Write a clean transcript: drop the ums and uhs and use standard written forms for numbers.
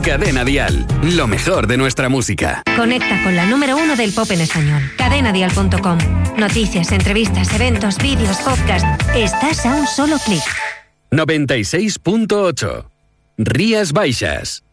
Cadena Dial, lo mejor de nuestra música. Conecta con la número 1 del pop en español. Cadenadial.com. Noticias, entrevistas, eventos, vídeos, podcast. Estás a un solo clic. 96.8. Rías Baixas.